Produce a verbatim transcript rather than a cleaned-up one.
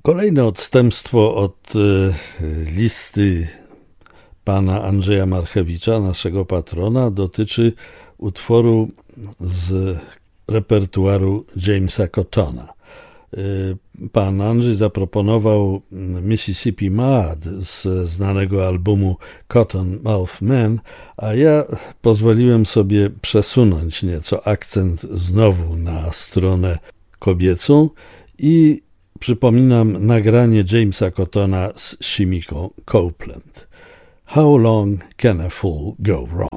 Kolejne odstępstwo od y, listy pana Andrzeja Marchewicza, naszego patrona, dotyczy utworu z repertuaru Jamesa Cottona. Pan Andrzej zaproponował Mississippi Mud z znanego albumu Cotton Mouth Man, a ja pozwoliłem sobie przesunąć nieco akcent znowu na stronę kobiecą i przypominam nagranie Jamesa Cottona z Shimiko Copeland. How long can a fool go wrong?